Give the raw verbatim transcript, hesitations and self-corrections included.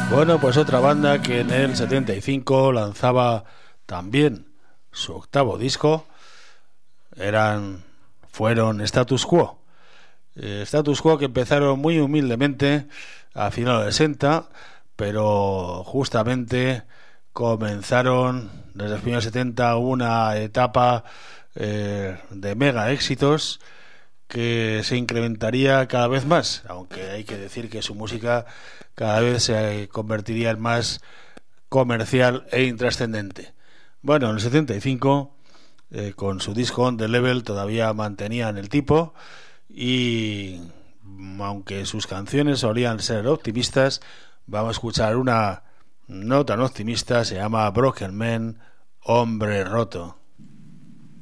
Bueno, pues otra banda que en el setenta y cinco lanzaba también su octavo disco eran fueron Status Quo. Eh, Status Quo, que empezaron muy humildemente a finales de los sesenta, pero justamente comenzaron desde los primeros setenta una etapa eh, de mega éxitos que se incrementaría cada vez más, aunque hay que decir que su música cada vez se convertiría en más comercial e intrascendente. Bueno, en el setenta y cinco, eh, con su disco On The Level, todavía mantenían el tipo y aunque sus canciones solían ser optimistas, vamos a escuchar una no tan optimista, se llama Broken Man, Hombre Roto.